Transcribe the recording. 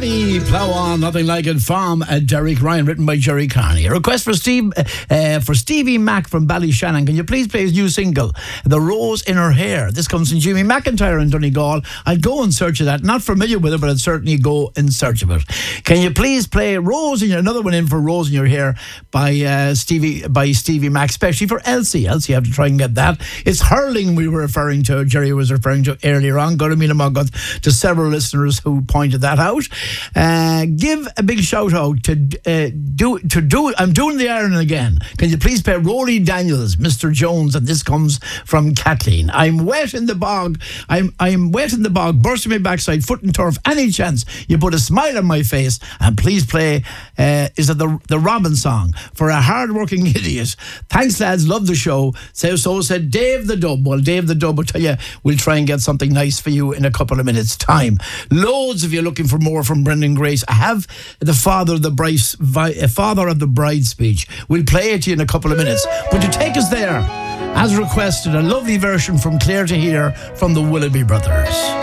Carney, Plow On, Nothing Like It from Derek Ryan, written by Jerry Carney. A request for Stevie Mac from Ballyshannon. Can you please play his new single, The Rose in Her Hair? This comes from Jimmy McIntyre in Donegal. I'd go in search of that. Not familiar with it, but I'd certainly go in search of it. Can you please play another one in for Rose in Your Hair by Stevie Mac, especially for Elsie. Elsie, you have to try and get that. It's hurling we were referring to, Jerry was referring to earlier on. Goramina Moggoth to several listeners who pointed that out. Give a big shout out to I'm doing the ironing again. Can you please play Rory Daniels, Mr. Jones? And this comes from Kathleen. I'm wet in the bog. I'm wet in the bog, bursting my backside, foot and turf. Any chance you put a smile on my face? And please play is it the Robin song for a hard-working idiot. Thanks, lads. Love the show. So said Dave the Dub. Well, Dave the Dub will tell you we'll try and get something nice for you in a couple of minutes' time. Loads if you're looking for more from Brendan Grace. I have the father of the bride speech. We'll play it to you in a couple of minutes. But to take us there, as requested, a lovely version from Claire to Hear from the Willoughby Brothers.